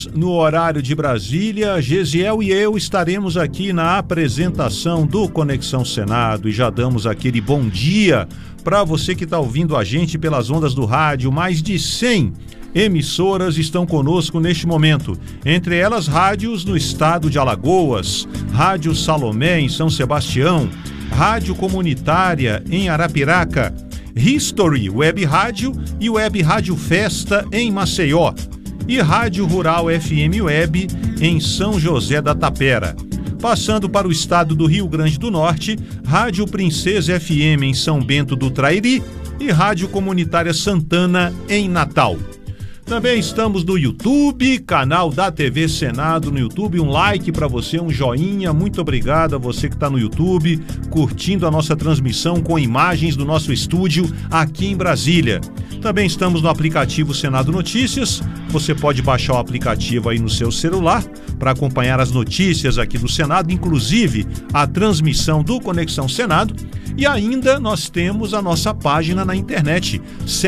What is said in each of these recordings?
No horário de Brasília, Gesiel e eu estaremos aqui na apresentação do Conexão Senado e já damos aquele bom dia para você que está ouvindo a gente pelas ondas do rádio. Mais de 100 emissoras estão conosco neste momento, entre elas rádios no estado de Alagoas, Rádio Salomé em São Sebastião, Rádio Comunitária em Arapiraca, History Web Rádio e Web Rádio Festa em Maceió, e Rádio Rural FM Web em São José da Tapera. Passando para o estado do Rio Grande do Norte, Rádio Princesa FM em São Bento do Trairi e Rádio Comunitária Santana em Natal. Também estamos no YouTube, canal da TV Senado no YouTube. Um like para você, um joinha. Muito obrigado a você que está no YouTube, curtindo a nossa transmissão com imagens do nosso estúdio aqui em Brasília. Também estamos no aplicativo Senado Notícias. Você pode baixar o aplicativo aí no seu celular para acompanhar as notícias aqui do Senado, inclusive a transmissão do Conexão Senado. E ainda nós temos a nossa página na internet,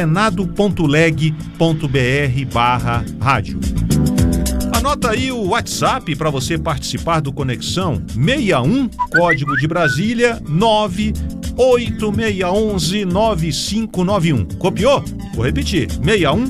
senado.leg.br/rádio. Anota aí o WhatsApp para você participar do Conexão, 61, código de Brasília, 98611-9591. Copiou? Vou repetir, 61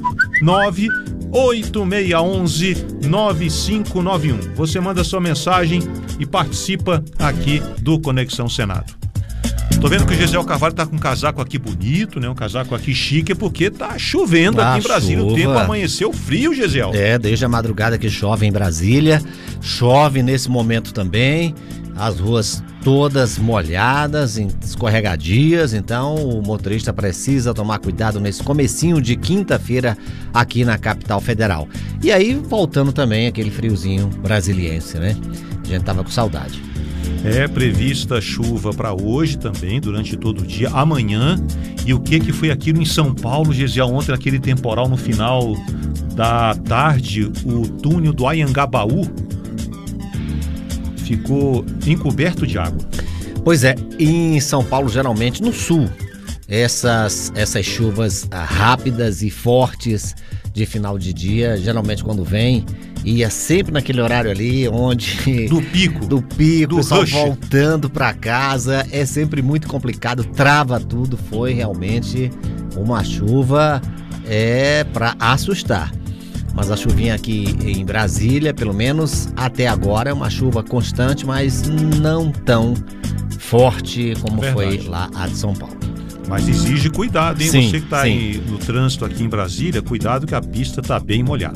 98611-9591. Você manda sua mensagem e participa aqui do Conexão Senado. Tô vendo que o Gesiel Carvalho tá com um casaco aqui bonito, né? Um casaco aqui chique, porque tá chovendo aqui em Brasília. Chuva. O tempo amanheceu frio, Gesiel. Desde a madrugada que chove em Brasília. Chove nesse momento também. As ruas todas molhadas, escorregadias. Então o motorista precisa tomar cuidado nesse comecinho de quinta-feira aqui na capital federal. E aí voltando também aquele friozinho brasiliense, né? A gente tava com saudade. É prevista chuva para hoje também, durante todo o dia, amanhã. E o que foi aquilo em São Paulo, Gesiel, ontem, aquele temporal no final da tarde, o túnel do Anhangabaú ficou encoberto de água. Pois é, em São Paulo, geralmente, no sul, essas chuvas rápidas e fortes de final de dia, geralmente quando vem, ia sempre naquele horário ali onde... Do pico, do pessoal rush. Voltando para casa, é sempre muito complicado, trava tudo. Foi realmente uma chuva para assustar. Mas a chuvinha aqui em Brasília, pelo menos até agora, é uma chuva constante, mas não tão forte como foi lá a de São Paulo. Mas exige cuidado, hein? Sim, você que está aí no trânsito aqui em Brasília, cuidado que a pista está bem molhada.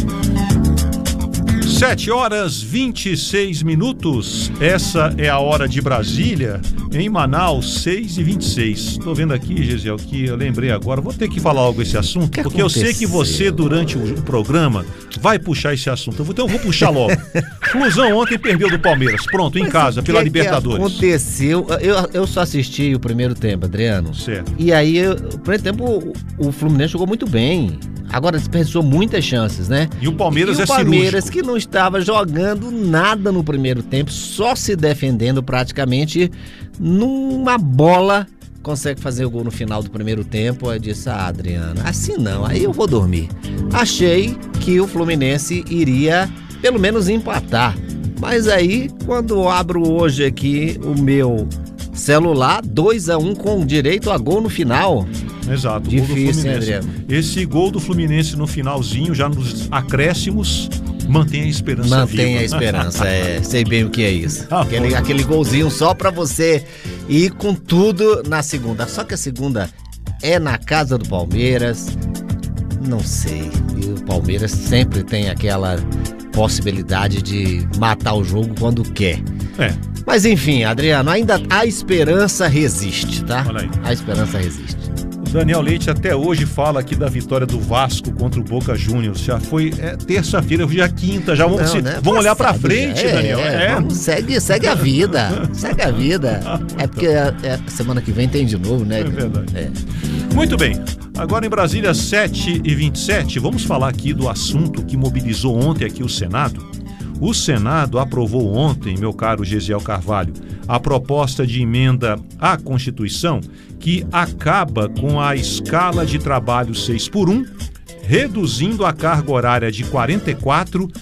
7h26. Essa é a hora de Brasília. Em Manaus, 6h26. Estou vendo aqui, Gesiel, que eu lembrei agora. Vou ter que falar algo esse assunto, porque eu sei que você, durante o programa, vai puxar esse assunto. Então eu vou puxar logo. Flusão ontem perdeu do Palmeiras. Pronto, em casa, pela Libertadores. O que aconteceu? Eu só assisti o primeiro tempo, Adriano. Certo. E aí, o primeiro tempo, o Fluminense jogou muito bem. Agora desperdiçou muitas chances, né? E o Palmeiras é cirúrgico. O Palmeiras cirúrgico. Que não estava jogando nada no primeiro tempo, só se defendendo praticamente, numa bola, consegue fazer o gol no final do primeiro tempo. Aí disse, Adriana, assim não, aí eu vou dormir. Achei que o Fluminense iria pelo menos empatar. Mas aí, quando abro hoje aqui o meu celular, 2-1 com direito a gol no final. Exato, difícil, gol do Fluminense. Esse gol do Fluminense no finalzinho, já nos acréscimos, mantém a esperança Mantém viva. A esperança, sei bem o que é isso. Aquele golzinho só pra você ir com tudo na segunda. Só que a segunda é na casa do Palmeiras, não sei. E o Palmeiras sempre tem aquela possibilidade de matar o jogo quando quer. Mas enfim, Adriano, ainda a esperança resiste, tá? Olha aí. A esperança resiste. Daniel Leite até hoje fala aqui da vitória do Vasco contra o Boca Juniors. Já foi terça-feira, hoje é quinta. Já vamos olhar pra frente, Daniel. Vamos, segue a vida. Segue a vida. É porque semana que vem tem de novo, né? É verdade. Muito bem. Agora em Brasília, 7h27, vamos falar aqui do assunto que mobilizou ontem aqui o Senado. O Senado aprovou ontem, meu caro Gesiel Carvalho, a proposta de emenda à Constituição que acaba com a escala de trabalho 6x1, reduzindo a carga horária de 44